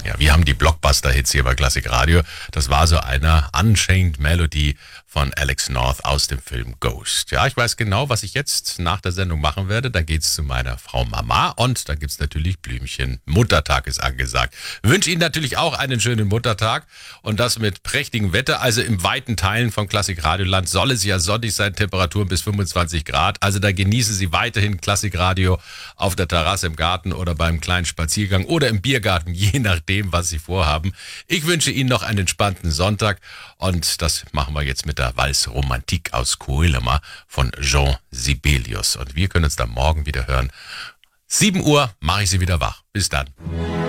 Ja, wir haben die Blockbuster-Hits hier bei Klassik Radio. Das war so eine Unchained Melody von Alex North aus dem Film Ghost. Ja, ich weiß genau, was ich jetzt nach der Sendung machen werde. Da geht's zu meiner Frau Mama und da gibt's natürlich Blümchen. Muttertag ist angesagt. Wünsche Ihnen natürlich auch einen schönen Muttertag und das mit prächtigem Wetter. Also im weiten Teilen von Klassik Radioland soll es ja sonnig sein, Temperaturen bis 25 Grad. Also da genießen Sie weiterhin Klassik Radio auf der Terrasse im Garten oder beim kleinen Spaziergang oder im Biergarten, je nachdem, was Sie vorhaben. Ich wünsche Ihnen noch einen entspannten Sonntag und das machen wir jetzt mit der Valse Romantique aus Coelema von Jean Sibelius. Und wir können uns dann morgen wieder hören. 7 Uhr mache ich Sie wieder wach. Bis dann.